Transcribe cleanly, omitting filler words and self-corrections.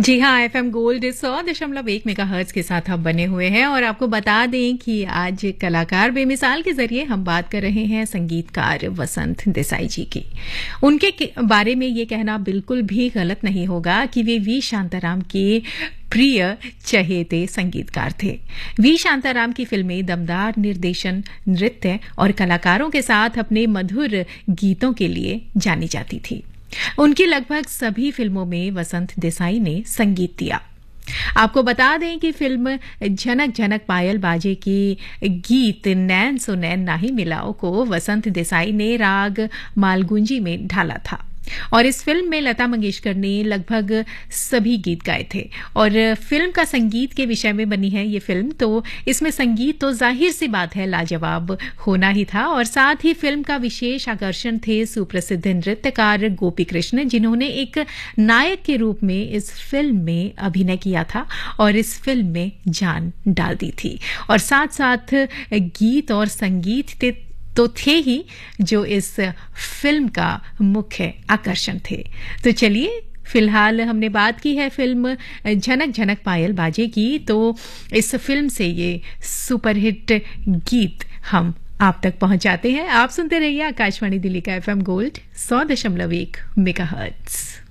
जी हाँ, FM gold 100.1 megahertz के साथ हम बने हुए हैं और आपको बता दें कि आज कलाकार बेमिसाल के जरिए हम बात कर रहे हैं संगीतकार वसंत देसाई जी की। उनके बारे में ये कहना बिल्कुल भी गलत नहीं होगा कि वे वी शांताराम के प्रिय चहेते संगीतकार थे। वी शांताराम की फिल्में दमदार निर्देशन, नृत्य और कलाकारों के साथ अपने मधुर गीतों के लिए जानी जाती थी। उनकी लगभग सभी फिल्मों में वसंत देसाई ने संगीत दिया। आपको बता दें कि फिल्म झनक झनक पायल बाजे की गीत नैन सो नैन नाही मिलाओ को वसंत देसाई ने राग मालगुंजी में ढाला था और इस फिल्म में लता मंगेशकर ने लगभग सभी गीत गाए थे। और फिल्म का संगीत के विषय में बनी है ये फिल्म, तो इसमें संगीत तो जाहिर सी बात है लाजवाब होना ही था। और साथ ही फिल्म का विशेष आकर्षण थे सुप्रसिद्ध नृत्यकार गोपी कृष्ण, जिन्होंने एक नायक के रूप में इस फिल्म में अभिनय किया था और इस फिल्म में जान डाल दी थी। और साथ साथ गीत और संगीत तो थे ही जो इस फिल्म का मुख्य आकर्षण थे। तो चलिए, फिलहाल हमने बात की है फिल्म झनक झनक पायल बाजे की, तो इस फिल्म से ये सुपरहिट गीत हम आप तक पहुंचाते हैं। आप सुनते रहिए आकाशवाणी दिल्ली का एफएम गोल्ड 100.1 मेगाहर्ट्ज।